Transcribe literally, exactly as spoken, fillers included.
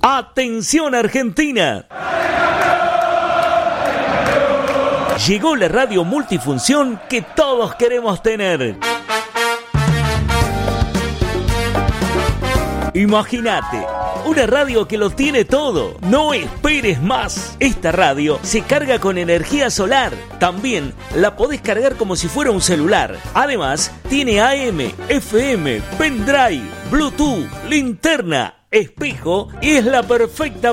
¡Atención Argentina! Llegó la radio multifunción que todos queremos tener. Imagínate, una radio que lo tiene todo. No esperes más. Esta radio se carga con energía solar. También la podés cargar como si fuera un celular. Además, tiene A M, F M, pendrive, Bluetooth, linterna, espejo y es la perfecta